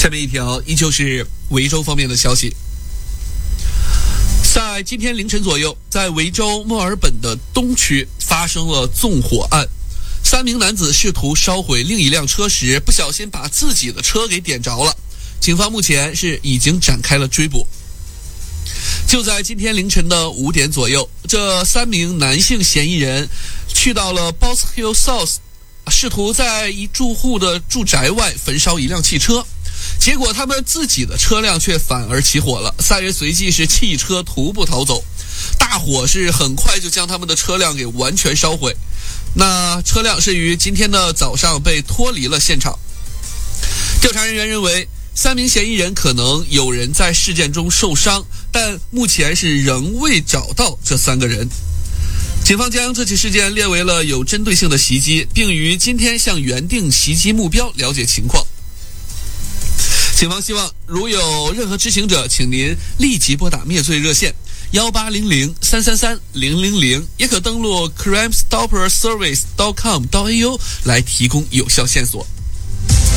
下面一条依旧是维州方面的消息。在今天凌晨左右，在维州墨尔本的东区发生了纵火案，3名男子试图烧毁另一辆车时，不小心把自己的车给点着了。警方目前是已经展开了追捕。就在今天凌晨的5点左右，这3名男性嫌疑人去到了 Boss Hill South， 试图在一住户的住宅外焚烧一辆汽车。结果他们自己的车辆却反而起火了，3人随即是弃车徒步逃走，大火是很快就将他们的车辆给完全烧毁。那车辆是于今天的早上被脱离了现场。调查人员认为3名嫌疑人可能有人在事件中受伤，但目前是仍未找到这3个人。警方将这起事件列为了有针对性的袭击，并于今天向原定袭击目标了解情况。警方希望如有任何知情者，请您立即拨打灭罪热线1800-333-000，也可登录 crimestopperservice.com.au 来提供有效线索。